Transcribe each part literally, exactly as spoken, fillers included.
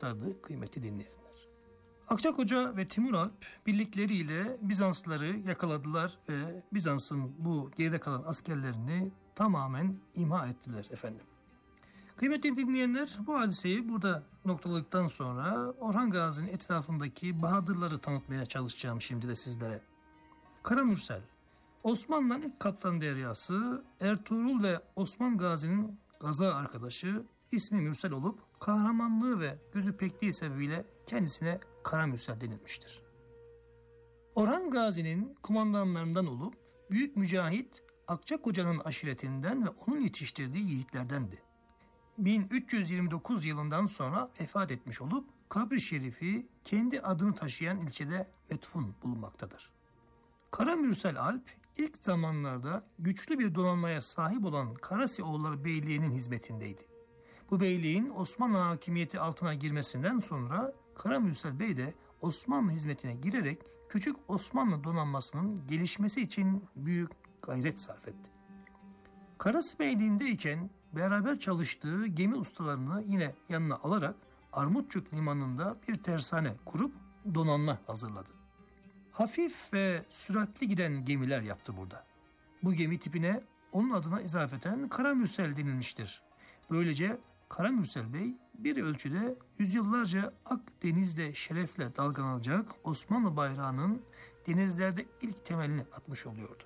aktardı kıymetli dinleyenler. Akçakoca ve Timur Alp birlikleriyle Bizanslıları yakaladılar ve Bizans'ın bu geride kalan askerlerini tamamen imha ettiler efendim. Kıymetli dinleyenler, bu hadiseyi burada noktaladıktan sonra Orhan Gazi'nin etrafındaki bahadırları tanıtmaya çalışacağım şimdi de sizlere. Kara Mürsel, Osmanlı'nın ilk kaptan deryası, Ertuğrul ve Osman Gazi'nin gaza arkadaşı, ismi Mürsel olup kahramanlığı ve gözü pekliği sebebiyle kendisine Kara Mürsel denilmiştir. Orhan Gazi'nin kumandanlarından olup büyük mücahit Akçakoca'nın aşiretinden ve onun yetiştirdiği yiğitlerdendi. bin üç yüz yirmi dokuz yılından sonra vefat etmiş olup kabri şerifi kendi adını taşıyan ilçede metfun bulunmaktadır. Kara Mürsel Alp ilk zamanlarda güçlü bir donanmaya sahip olan Karasioğulları Beyliği'nin hizmetindeydi. Bu beyliğin Osmanlı hakimiyeti altına girmesinden sonra Kara Mürsel Bey de Osmanlı hizmetine girerek küçük Osmanlı donanmasının gelişmesi için büyük gayret sarf etti. Karası Beyliği'ndeyken beraber çalıştığı gemi ustalarını yine yanına alarak Armutçuk limanında bir tersane kurup donanma hazırladı. Hafif ve süratli giden gemiler yaptı burada. Bu gemi tipine onun adına izafeten Kara Mürsel denilmiştir. Böylece Kara Mürsel Bey bir ölçüde yüzyıllarca Akdeniz'de şerefle dalgalanacak Osmanlı bayrağının denizlerde ilk temelini atmış oluyordu.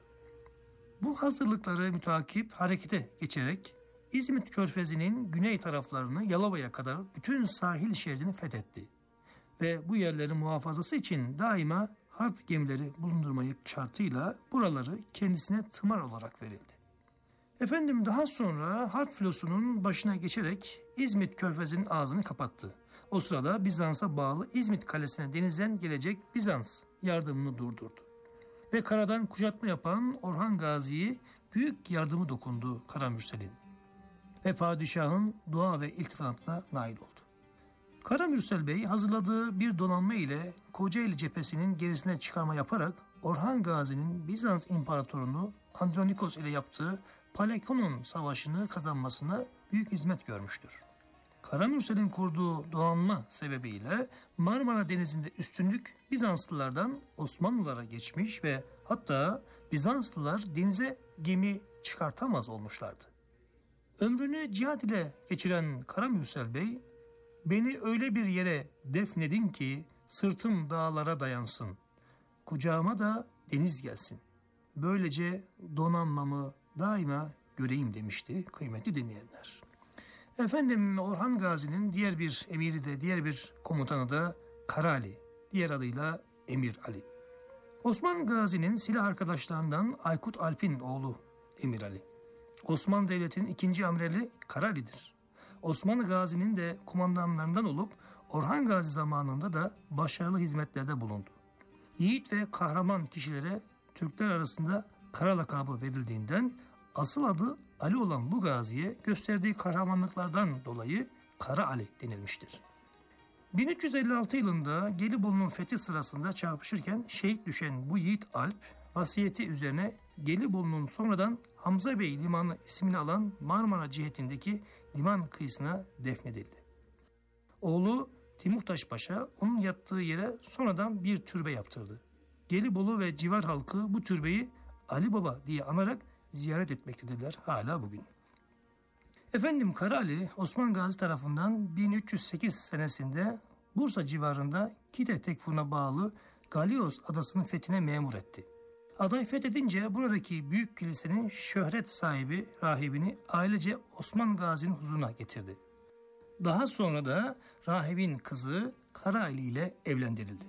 Bu hazırlıkları mütakip harekete geçerek İzmit Körfezi'nin güney taraflarını Yalova'ya kadar bütün sahil şeridini fethetti. Ve bu yerlerin muhafazası için daima harp gemileri bulundurmayı şartıyla buraları kendisine tımar olarak verildi. Efendim daha sonra harp filosunun başına geçerek İzmit Körfezi'nin ağzını kapattı. O sırada Bizans'a bağlı İzmit Kalesi'ne denizden gelecek Bizans yardımını durdurdu. Ve karadan kuşatma yapan Orhan Gazi'ye büyük yardımı dokundu Kara Mürsel'in. Ve padişahın dua ve iltifatına nail oldu. Kara Mürsel Bey hazırladığı bir donanma ile Kocaeli cephesinin gerisine çıkarma yaparak Orhan Gazi'nin Bizans İmparatorunu Andronikos ile yaptığı Palekonon Savaşı'nı kazanmasına büyük hizmet görmüştür. Kara Mürsel'in kurduğu donanma sebebiyle Marmara Denizi'nde üstünlük Bizanslılardan Osmanlılara geçmiş ve hatta Bizanslılar denize gemi çıkartamaz olmuşlardı. Ömrünü cihad ile geçiren Kara Mürsel Bey, "Beni öyle bir yere defnedin ki sırtım dağlara dayansın, kucağıma da deniz gelsin. Böylece donanmamı daima göreyim" demişti kıymetli dinleyenler. Efendim Orhan Gazi'nin diğer bir emiri de diğer bir komutanı da Kara Ali, diğer adıyla Emir Ali. Osman Gazi'nin silah arkadaşlarından Aykut Alp'in oğlu Emir Ali. Osmanlı Devleti'nin ikinci amirali Kara Ali'dir. Osmanlı Gazi'nin de kumandanlarından olup Orhan Gazi zamanında da başarılı hizmetlerde bulundu. Yiğit ve kahraman kişilere Türkler arasında Kara lakabı verildiğinden asıl adı Ali olan bu gaziye gösterdiği kahramanlıklardan dolayı Kara Ali denilmiştir. bin üç yüz elli altı yılında Gelibolu'nun fethi sırasında çarpışırken şehit düşen bu Yiğit Alp vasiyeti üzerine Gelibolu'nun sonradan Hamza Bey Limanı ismini alan Marmara cihetindeki liman kıyısına defnedildi. Oğlu Timurtaş Paşa onun yattığı yere sonradan bir türbe yaptırdı. Gelibolu ve civar halkı bu türbeyi Ali Baba diye anarak ziyaret etmektedirler hala bugün. Efendim Kara Ali Osman Gazi tarafından bin üç yüz sekiz senesinde Bursa civarında Kite Tekfur'una bağlı Galios adasının fethine memur etti. Adayı fethedince buradaki büyük kilisenin şöhret sahibi rahibini ailece Osman Gazi'nin huzuruna getirdi. Daha sonra da rahibin kızı Kara Ali ile evlendirildi.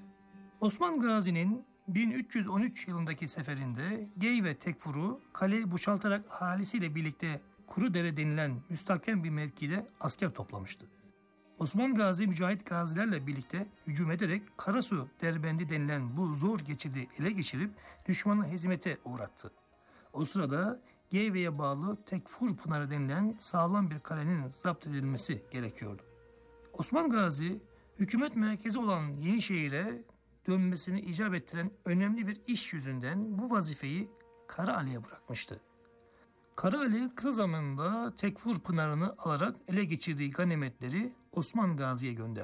Osman Gazi'nin bin üç yüz on üç yılındaki seferinde Gey ve Tekfur'u kaleyi boşaltarak ahalisiyle birlikte Kurudere denilen müstahkem bir mevkide asker toplamıştı. Osman Gazi mücahit gazilerle birlikte hücum ederek Karasu Derbendi denilen bu zor geçidi ele geçirip düşmanı hezimete uğrattı. O sırada Geyve'ye bağlı Tekfur Pınarı denilen sağlam bir kalenin zapt edilmesi gerekiyordu. Osman Gazi hükümet merkezi olan Yenişehir'e dönmesini icap ettiren önemli bir iş yüzünden bu vazifeyi Kara Ali'ye bırakmıştı. Kara Ali kısa zamanda Tekfur Pınarı'nı alarak ele geçirdiği ganimetleri Osman Gazi'ye gönderdi.